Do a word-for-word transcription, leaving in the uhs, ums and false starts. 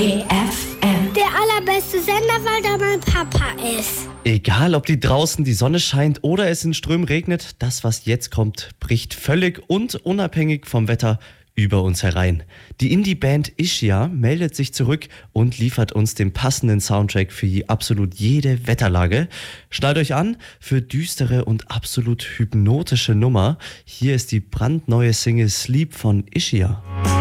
F M. Der allerbeste Sender, weil da mein Papa ist. Egal, ob die draußen die Sonne scheint oder es in Strömen regnet, das, was jetzt kommt, bricht völlig und unabhängig vom Wetter über uns herein. Die Indie-Band Ishia meldet sich zurück und liefert uns den passenden Soundtrack für absolut jede Wetterlage. Schnallt euch an für düstere und absolut hypnotische Nummer. Hier ist die brandneue Single Sleep von Ishia.